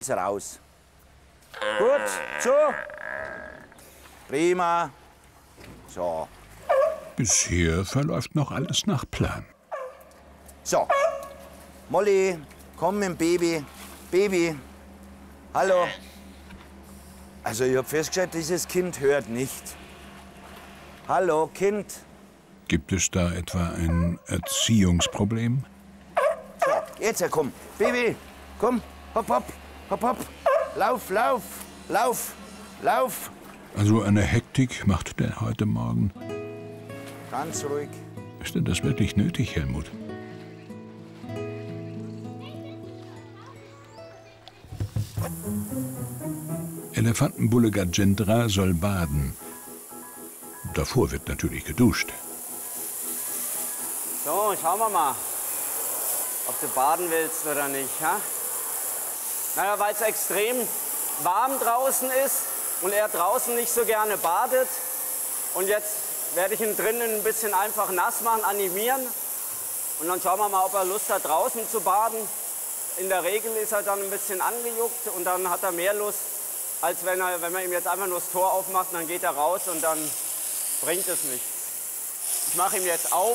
Ist raus. Gut, so. Prima. So. Bisher verläuft noch alles nach Plan. So. Molly, komm mit dem Baby. Baby. Hallo. Also ich habe festgestellt, dieses Kind hört nicht. Hallo, Kind. Gibt es da etwa ein Erziehungsproblem? So, jetzt komm. Baby, komm. Hopp, hopp, hopp, hopp. Lauf, lauf, lauf, lauf. Also eine Hektik macht der heute Morgen. Ganz ruhig. Ist denn das wirklich nötig, Helmut? Elefantenbulle Gajendra soll baden. Davor wird natürlich geduscht. So, schauen wir mal, ob du baden willst oder nicht. Ha? Naja, weil es extrem warm draußen ist und er draußen nicht so gerne badet. Und jetzt werde ich ihn drinnen ein bisschen einfach nass machen, animieren. Und dann schauen wir mal, ob er Lust hat, draußen zu baden. In der Regel ist er dann ein bisschen angejuckt und dann hat er mehr Lust, als wenn man ihm jetzt einfach nur das Tor aufmacht, dann geht er raus und dann bringt es nichts. Ich mache ihm jetzt auf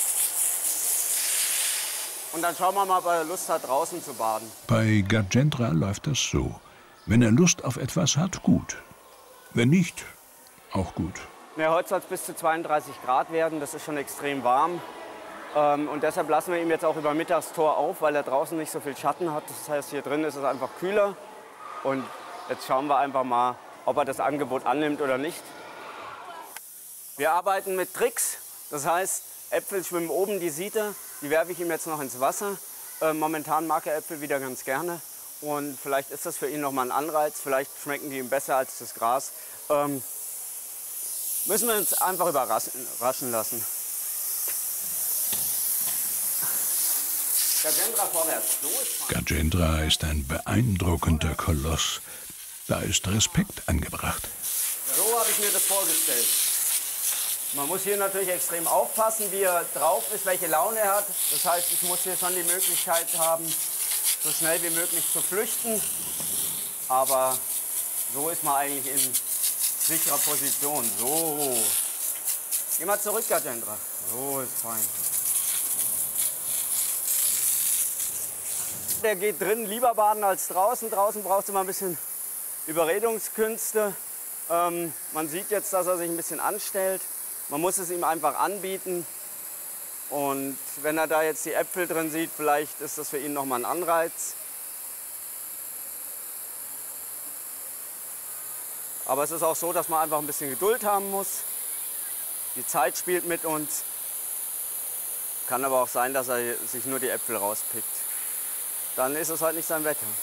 und dann schauen wir mal, ob er Lust hat, draußen zu baden. Bei Gajendra läuft das so. Wenn er Lust auf etwas hat, gut. Wenn nicht, auch gut. Ja, heute soll es bis zu 32 Grad werden, das ist schon extrem warm. Und deshalb lassen wir ihm jetzt auch über Mittagstor auf, weil er draußen nicht so viel Schatten hat. Das heißt, hier drin ist es einfach kühler. Und jetzt schauen wir einfach mal, ob er das Angebot annimmt oder nicht. Wir arbeiten mit Tricks. Das heißt, Äpfel schwimmen oben, die sieht er. Die werfe ich ihm jetzt noch ins Wasser. Momentan mag er Äpfel wieder ganz gerne. Und vielleicht ist das für ihn noch mal ein Anreiz. Vielleicht schmecken die ihm besser als das Gras. Müssen wir uns einfach überraschen lassen. Gajendra vorwärts. Gajendra ist ein beeindruckender Koloss. Da ist Respekt angebracht. So habe ich mir das vorgestellt. Man muss hier natürlich extrem aufpassen, wie er drauf ist, welche Laune er hat. Das heißt, ich muss hier schon die Möglichkeit haben, so schnell wie möglich zu flüchten. Aber so ist man eigentlich in sicherer Position. So. Geh mal zurück, Gajendra. So ist fein. Der geht drinnen lieber baden als draußen. Draußen braucht es immer ein bisschen Überredungskünste. Man sieht jetzt, dass er sich ein bisschen anstellt. Man muss es ihm einfach anbieten. Und wenn er da jetzt die Äpfel drin sieht, vielleicht ist das für ihn noch mal ein Anreiz. Aber es ist auch so, dass man einfach ein bisschen Geduld haben muss. Die Zeit spielt mit uns. Kann aber auch sein, dass er sich nur die Äpfel rauspickt. Dann ist es halt nicht sein Wetter.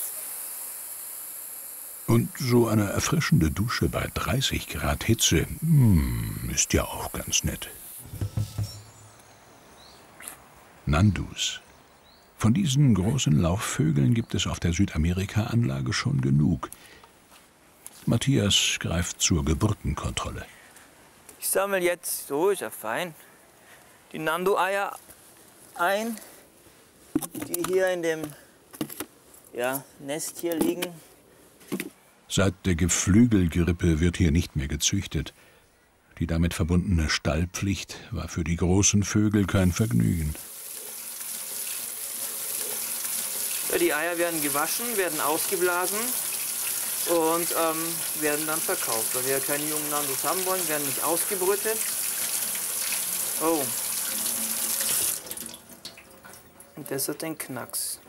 Und so eine erfrischende Dusche bei 30 Grad Hitze, ist ja auch ganz nett. Nandus. Von diesen großen Laufvögeln gibt es auf der Südamerika-Anlage schon genug. Matthias greift zur Geburtenkontrolle. Ich sammle jetzt, so ist ja fein, die Nandu-Eier ein, die hier in dem Nest hier liegen. Seit der Geflügelgrippe wird hier nicht mehr gezüchtet. Die damit verbundene Stallpflicht war für die großen Vögel kein Vergnügen. Ja, die Eier werden gewaschen, werden ausgeblasen und werden dann verkauft. Weil wir ja keine jungen Nandus haben wollen, werden nicht ausgebrütet. Oh. Und das hat den Knacks.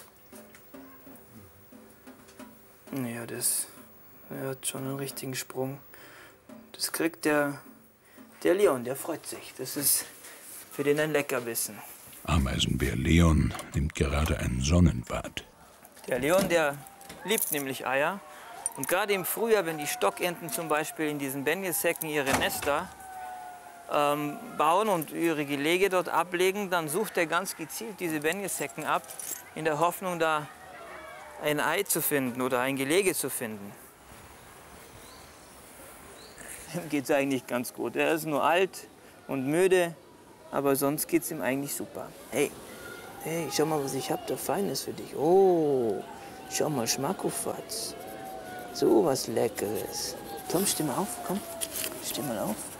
Ja, das hat schon einen richtigen Sprung. Das kriegt der Leon, der freut sich. Das ist für den ein Leckerbissen. Ameisenbär Leon nimmt gerade ein Sonnenbad. Der Leon, der liebt nämlich Eier. Und gerade im Frühjahr, wenn die Stockenten zum Beispiel in diesen Benjesäcken ihre Nester bauen und ihre Gelege dort ablegen, dann sucht er ganz gezielt diese Benjesäcken ab, in der Hoffnung, da ein Ei zu finden oder ein Gelege zu finden. Ihm geht es eigentlich ganz gut. Er ist nur alt und müde, aber sonst geht es ihm eigentlich super. Hey, schau mal, was ich habe, da Feines für dich. Oh, Schau mal, Schmackofatz. So was Leckeres. Komm, steh mal auf, komm. Steh mal auf.